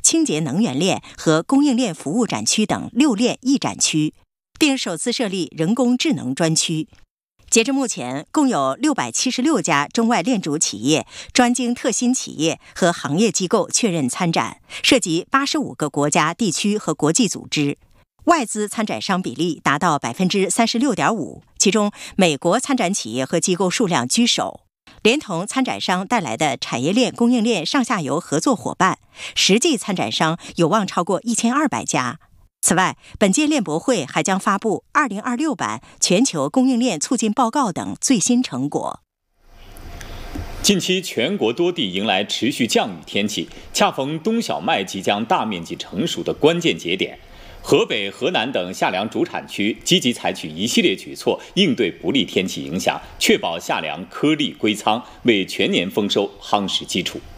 清洁能源链和供应链服务展区等6链一展区，并首次设立人工智能专区。截至目前，共有676家中外链主企业、专精特新企业和行业机构确认参展，涉及85个国家、地区和国际组织。外资参展商比例达到 36.5%， 其中美国参展企业和机构数量居首。连同参展商带来的产业链、供应链上下游合作伙伴，实际参展商有望超过1200家。此外，本届链博会还将发布2026版全球供应链促进报告等最新成果。 近期全国多地迎来持续降雨天气，恰逢冬小麦即将大面积成熟的关键节点。河北、河南等夏粮主产区积极采取一系列举措，应对不利天气影响，确保夏粮颗粒归仓，为全年丰收夯实基础。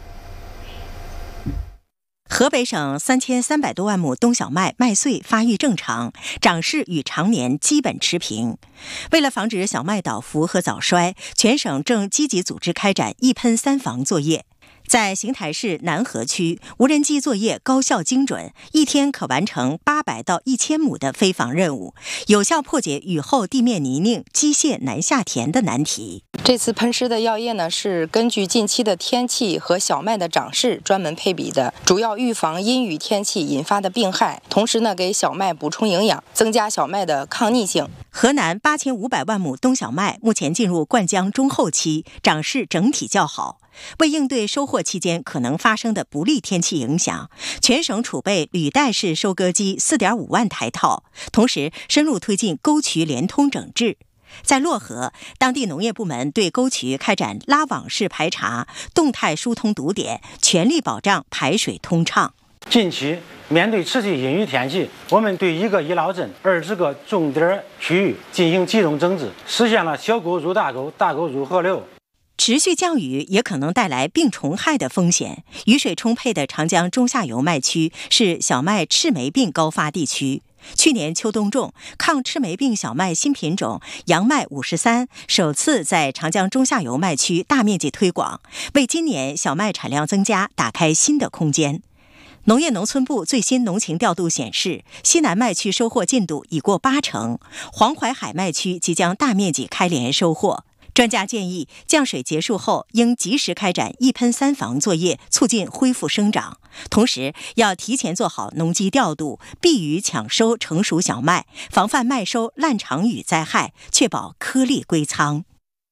河北省3300多万亩冬小麦麦穗发育正常，长势与常年基本持平。为了防止小麦倒伏和早衰，全省正积极组织开展一喷三防作业。在邢台市南河区，无人机作业高效精准，一天可完成800到1000亩的飞防任务，有效破解雨后地面泥泞、机械难下田的难题。 这次喷施的药液呢，是根据近期的天气和小麦的长势专门配比的，主要预防阴雨天气引发的病害，同时呢，给小麦补充营养，增加小麦的抗逆性。 河南8500万亩冬小麦目前进入灌浆中后期，长势整体较好。为应对收获期间可能发生的不利天气影响，全省储备履带式收割机4.5万台套，同时深入推进沟渠连通整治。在漯河，当地农业部门对沟渠开展拉网式排查，动态疏通堵点，全力保障排水通畅。 近期面对持续阴雨天气，我们对1个医疗镇、20个重点区域进行集中整治，实现了小沟入大沟、大沟入河流。 持续降雨也可能带来病虫害的风险。雨水充沛的长江中下游麦区是小麦赤霉病高发地区。去年秋冬种抗赤霉病小麦新品种杨麦53首次在长江中下游麦区大面积推广，为今年小麦产量增加打开新的空间。农业农村部最新农情调度显示，西南麦区收获进度已过80%，黄淮海麦区即将大面积开镰收获。专家建议，降水结束后应及时开展一喷三防作业，促进恢复生长。同时，要提前做好农机调度，避雨抢收成熟小麦，防范麦收烂场雨灾害，确保颗粒归仓。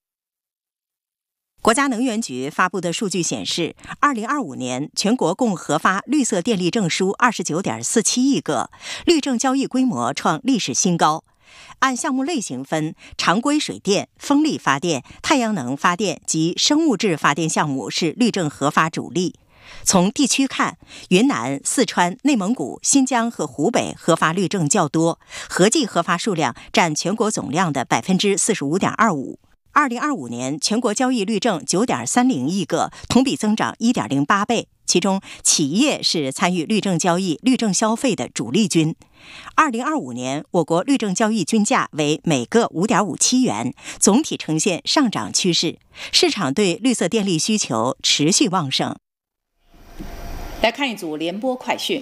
国家能源局发布的数据显示，2025年全国共核发绿色电力证书29.47亿个，绿证交易规模创历史新高。按项目类型分，常规水电、风力发电、太阳能发电及生物质发电项目是绿证核发主力。从地区看，云南、四川、内蒙古、新疆和湖北核发绿证较多，合计核发数量占全国总量的 45.25%。2025年全国交易绿证 9.30 亿个，同比增长 1.08 倍，其中企业是参与绿证交易、绿证消费的主力军。2025年我国绿证交易均价为每个 5.57 元，总体呈现上涨趋势，市场对绿色电力需求持续旺盛。 来看一组联播快讯。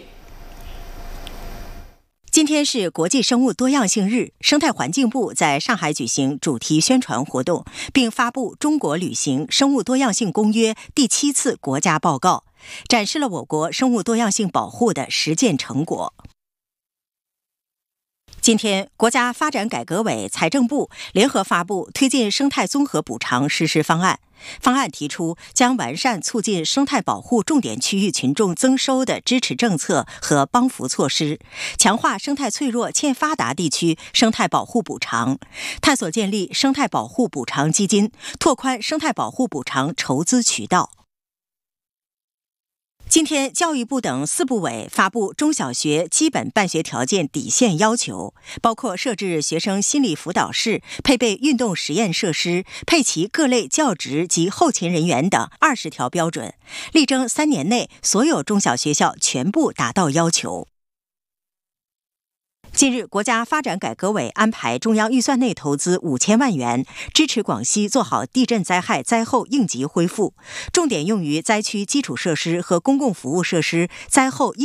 今天是国际生物多样性日，生态环境部在上海举行主题宣传活动，并发布《中国履行生物多样性公约》第7次国家报告，展示了我国生物多样性保护的实践成果。今天，国家发展改革委、财政部联合发布推进生态综合补偿实施方案。方案提出，将完善促进生态保护重点区域群众增收的支持政策和帮扶措施，强化生态脆弱欠发达地区生态保护补偿，探索建立生态保护补偿基金，拓宽生态保护补偿筹资渠道。今天，教育部等4部委发布中小学基本办学条件底线要求，包括设置学生心理辅导室、配备运动实验设施、配齐各类教职及后勤人员等20条标准，力争3年内所有中小学校全部达到要求。近日，国家发展改革委安排中央预算内投资5000万元，支持广西做好地震灾害灾后应急恢复，重点用于灾区基础设施和公共服务设施灾后应